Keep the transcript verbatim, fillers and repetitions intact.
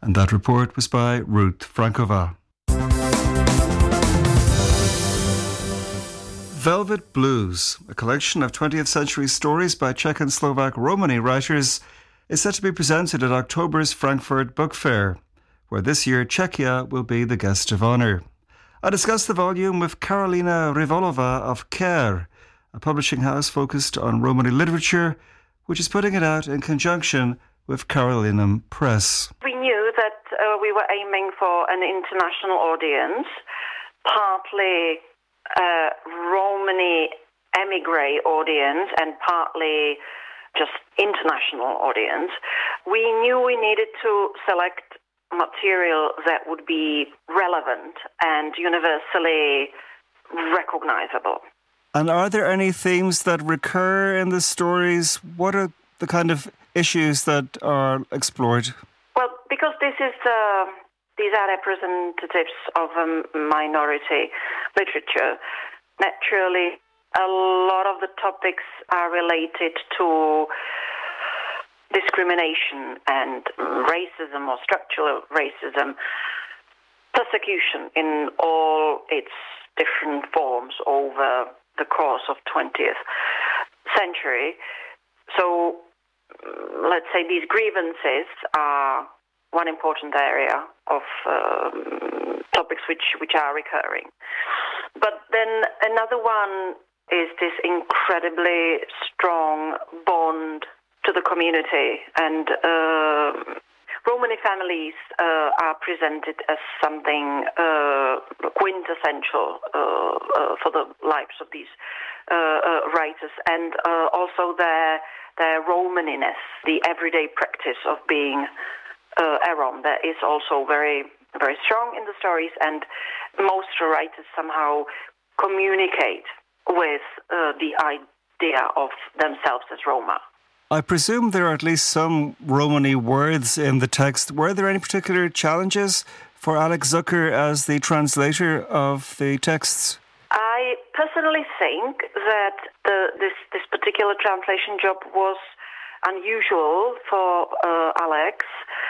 And that report was by Ruth Frankova. Velvet Blues, a collection of twentieth century stories by Czech and Slovak Romani writers, is set to be presented at October's Frankfurt Book Fair, where this year Czechia will be the guest of honour. I discussed the volume with Karolina Rivolova of Care, a publishing house focused on Romani literature, which is putting it out in conjunction with Carolinum Press. We knew that uh, we were aiming for an international audience, partly a Romani emigre audience and partly just international audience. We knew we needed to select material that would be relevant and universally recognizable. And are there any themes that recur in the stories? What are the kind of issues that are explored? Well, because this is uh, these are representatives of a minority literature, naturally a lot of the topics are related to discrimination and racism or structural racism, persecution in all its different forms over the course of twentieth century. So let's say these grievances are one important area of um, topics which, which are recurring. But then another one is this incredibly strong bond to the community, and uh, Romani families uh, are presented as something uh, quintessential uh, uh, for the lives of these uh, uh, writers, and uh, also their their Romaniness, the everyday practice of being uh, a Rom, that is also very very strong in the stories, and most writers somehow communicate with uh, the idea of themselves as Roma. I presume there are at least some Romani words in the text. Were there any particular challenges for Alex Zucker as the translator of the texts? I personally think that the, this, this particular translation job was unusual for uh, Alex